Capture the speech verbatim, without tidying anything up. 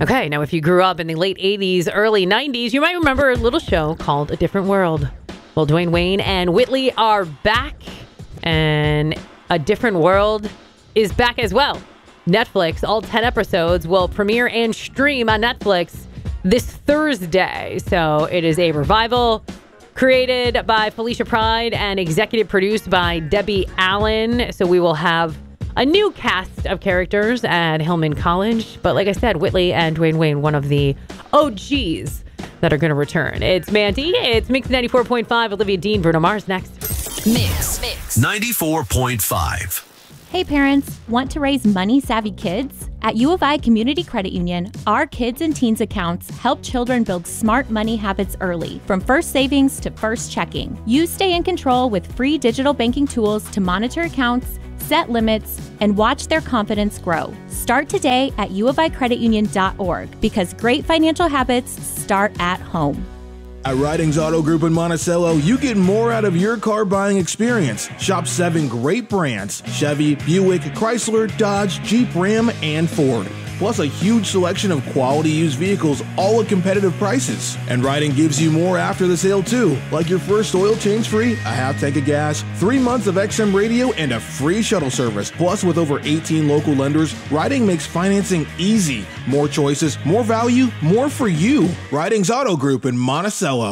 Okay, now if you grew up in the late eighties, early nineties, you might remember a little show called A Different World. Well, Dwayne Wayne and Whitley are back, and A Different World is back as well. Netflix, all ten episodes will premiere and stream on Netflix this Thursday. So it is a revival created by Felicia Pride and executive produced by Debbie Allen. So we will have a new cast of characters at Hillman College. But like I said, Whitley and Dwayne Wayne, one of the O Gs that are going to return. It's Mandy. It's Mix ninety-four point five. Olivia Dean, Bruno Mars next. Mix. Mix. ninety-four point five. Hey parents, want to raise money-savvy kids? At U of I Community Credit Union, our kids and teens accounts help children build smart money habits early, from first savings to first checking. You stay in control with free digital banking tools to monitor accounts, set limits, and watch their confidence grow. Start today at u of i credit union dot org because great financial habits start at home. At Ridings Auto Group in Monticello, you get more out of your car buying experience. Shop seven great brands: Chevy, Buick, Chrysler, Dodge, Jeep, Ram, and Ford. Plus a huge selection of quality used vehicles, all at competitive prices. And Riding gives you more after the sale too, like your first oil change free, a half tank of gas, three months of X M radio, and a free shuttle service. Plus, with over eighteen local lenders, Riding makes financing easy. More choices, more value, more for you. Ridings Auto Group in Monticello.